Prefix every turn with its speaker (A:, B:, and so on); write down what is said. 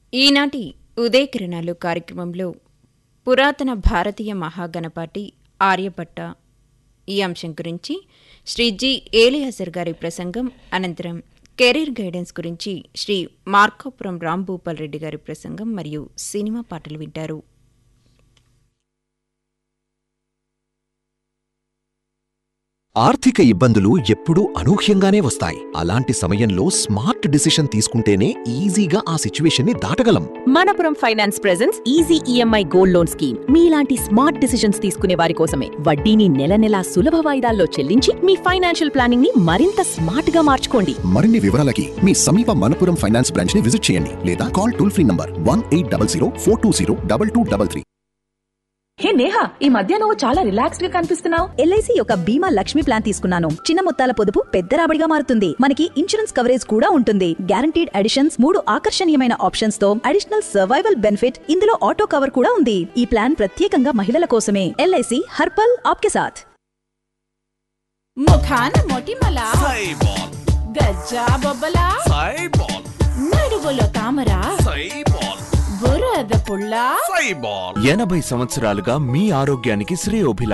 A: ఈనాటి ఉదయకిరణాలు కార్యక్రమంలో పురాతన భారతీయ మహాగణపాటి ఆర్యభట్ట ఈ అంశం గురించి శ్రీ జి ఏలియాజర్ గారి ప్రసంగం, అనంతరం కెరీర్ గైడెన్స్ గురించి శ్రీ మార్కాపురం రాంభూపాల్ రెడ్డి గారి ప్రసంగం మరియు సినిమా పాటలు వింటారు.
B: ఆర్థిక ఇబ్బందులు ఎప్పుడూ అనూహ్యంగానే వస్తాయి. అలాంటి సమయంలో స్మార్ట్ డిసిషన్ తీసుకుంటేనే ఈజీగా ఆ సిచ్యువేషన్ ని దాటగలం.
C: Manappuram finance presents easy EMI gold loan scheme. మీలాంటి స్మార్ట్ డిసిషన్స్ తీసుకునే వారి కోసమే. వడ్డీని నెల నెలా సులభ వాయిదాల్లో చెల్లించి మీ ఫైనాన్షియల్ ప్లానింగ్ ని మరింత స్మార్ట్ గా మార్చుకోండి.
B: మరిన్ని వివరాలకి మీ సమీప మనపురం ఫైనాన్స్ బ్రాంచ్ ని విజిట్ చేయండి లేదా కాల్ టోల్ ఫ్రీ నంబర్ 1800 420 2233.
C: హే నేహా, ఈ మధ్య నువ్వు చాలా రిలాక్స్డ్ గా కనిపిస్తున్నావు.
D: ఎల్ఐసి యొక్క బీమా లక్ష్మి ప్లాన్ తీసుకున్నాను. చిన్న మొత్తాల పొదుపు పెద్ద రాబడిగా మారుతుంది. మనకి ఇన్సూరెన్స్ కవరేజ్ కూడా ఉంటుంది. గ్యారంటీడ్ అడిషన్స్, 3 ఆకర్షణీయమైన ఆప్షన్స్ తో అడిషనల్ సర్వైవల్ బెనిఫిట్. ఇందులో ఆటో కవర్ కూడా ఉంది. ఈ ప్లాన్ ప్రత్యేకంగా మహిళల కోసమే. ఎల్ఐసి హర్పల్ ఆప్కే సాథ్.
E: ముఖాన మొటిమల సైబాల్, గజ్జా బొబ్బల సైబాల్, నడువులో తామర సైబాల్, బురద పుల్ల సైబాల్.
F: 80 సంవత్సరాలుగా మీ ఆరోగ్యానికి శ్రేయోభిలాషి.